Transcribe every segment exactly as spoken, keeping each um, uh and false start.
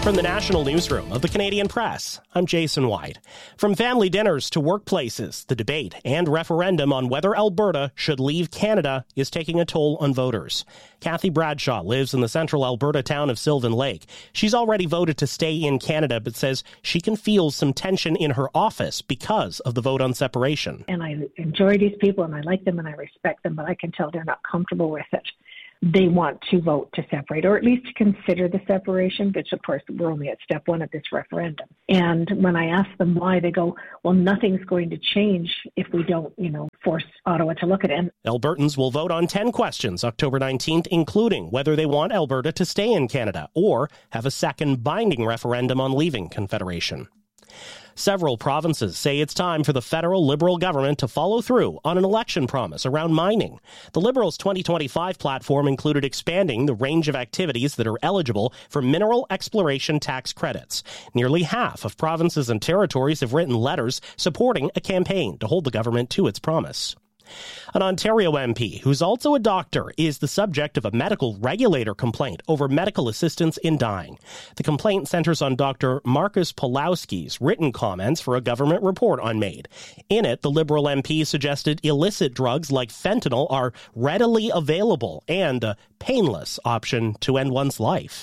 From the National Newsroom of the Canadian Press, I'm Jason White. From family dinners to workplaces, the debate and referendum on whether Alberta should leave Canada is taking a toll on voters. Kathy Bradshaw lives in the central Alberta town of Sylvan Lake. She's already voted to stay in Canada, but says she can feel some tension in her office because of the vote on separation. And I enjoy these people and I like them and I respect them, but I can tell they're not comfortable with it. They want to vote to separate, or at least to consider the separation, which of course we're only at step one of this referendum. And when I ask them why, they go, well, nothing's going to change if we don't, you know, force Ottawa to look at it. Albertans will vote on ten questions October nineteenth, including whether they want Alberta to stay in Canada or have a second binding referendum on leaving Confederation. Several provinces say it's time for the federal Liberal government to follow through on an election promise around mining. The Liberals' twenty twenty-five platform included expanding the range of activities that are eligible for mineral exploration tax credits. Nearly half of provinces and territories have written letters supporting a campaign to hold the government to its promise. An Ontario M P, who's also a doctor, is the subject of a medical regulator complaint over medical assistance in dying. The complaint centers on Doctor Marcus Pawlowski's written comments for a government report on MAID. In it, the Liberal M P suggested illicit drugs like fentanyl are readily available and a painless option to end one's life.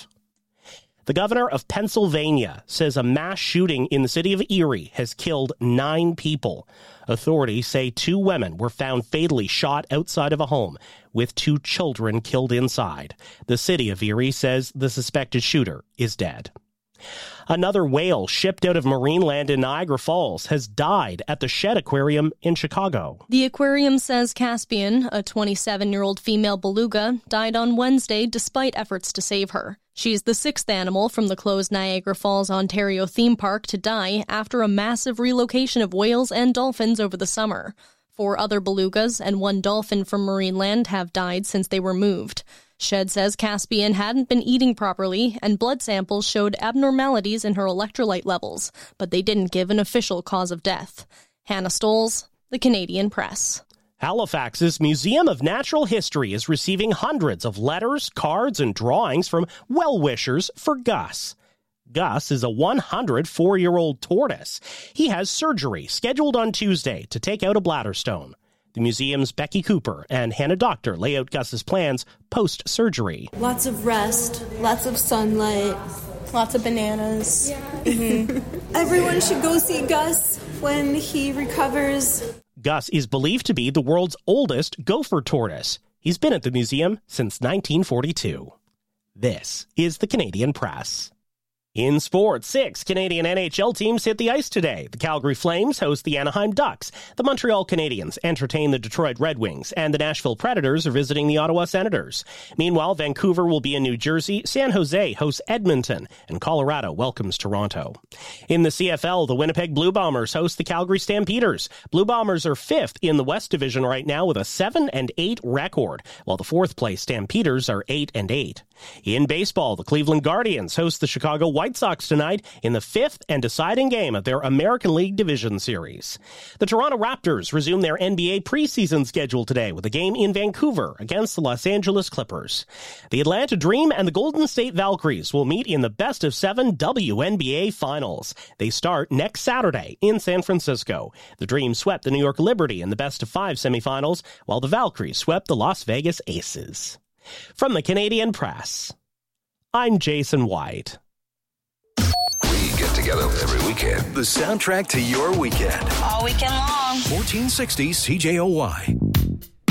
The governor of Pennsylvania says a mass shooting in the city of Erie has killed nine people. Authorities say two women were found fatally shot outside of a home, with two children killed inside. The city of Erie says the suspected shooter is dead. Another whale shipped out of Marineland in Niagara Falls has died at the Shedd Aquarium in Chicago. The aquarium says Caspian, a twenty-seven-year-old female beluga, died on Wednesday despite efforts to save her. She's the sixth animal from the closed Niagara Falls, Ontario theme park to die after a massive relocation of whales and dolphins over the summer. Four other belugas and one dolphin from Marineland have died since they were moved. Shedd says Caspian hadn't been eating properly, and blood samples showed abnormalities in her electrolyte levels, but they didn't give an official cause of death. Hannah Stoles, The Canadian Press. Halifax's Museum of Natural History is receiving hundreds of letters, cards, and drawings from well-wishers for Gus. Gus is a one hundred four-year-old tortoise. He has surgery scheduled on Tuesday to take out a bladder stone. The museum's Becky Cooper and Hannah Doctor lay out Gus's plans post-surgery. Lots of rest, lots of sunlight, lots of bananas. Yeah. Mm-hmm. Everyone should go see Gus when he recovers. Gus is believed to be the world's oldest gopher tortoise. He's been at the museum since nineteen forty-two. This is the Canadian Press. In sports, six Canadian N H L teams hit the ice today. The Calgary Flames host the Anaheim Ducks. The Montreal Canadiens entertain the Detroit Red Wings, and the Nashville Predators are visiting the Ottawa Senators. Meanwhile, Vancouver will be in New Jersey, San Jose hosts Edmonton, and Colorado welcomes Toronto. In the C F L, the Winnipeg Blue Bombers host the Calgary Stampeders. Blue Bombers are fifth in the West Division right now with a seven and eight record, while the fourth place Stampeders are eight and eight. In baseball, the Cleveland Guardians host the Chicago White Sox tonight in the fifth and deciding game of their American League Division Series. The Toronto Raptors resume their N B A preseason schedule today with a game in Vancouver against the Los Angeles Clippers. The Atlanta Dream and the Golden State Valkyries will meet in the best of seven W N B A Finals. They start next Saturday in San Francisco. The Dream swept the New York Liberty in the best of five semifinals, while the Valkyries swept the Las Vegas Aces. From the Canadian Press, I'm Jason White. We get together every weekend. The soundtrack to your weekend. All weekend long. fourteen sixty C J O Y.